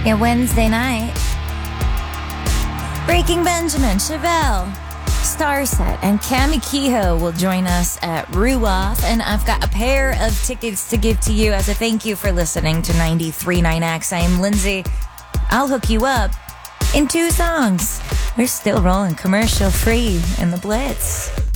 Yeah, Wednesday night. Breaking Benjamin, Chevelle, Starset, and Cami Kehoe will join us at Ruoff. And I've got a pair of tickets to give to you as a thank you for listening to 93.9X. I am Lindsay. I'll hook you up in 2 songs. We're still rolling commercial free in the Blitz.